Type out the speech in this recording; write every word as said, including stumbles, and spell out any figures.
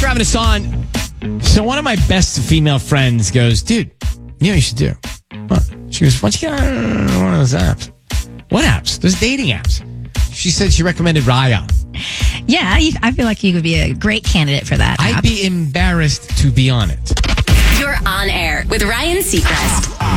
for having us on. So one of my best female friends goes, dude, you know what you should do? What? She goes, why don't you get on one of those apps? What apps? Those dating apps. She said she recommended Raya. Yeah, you, I feel like you could be a great candidate for that. I'd app. be embarrassed to be on it. You're on air with Ryan Seacrest.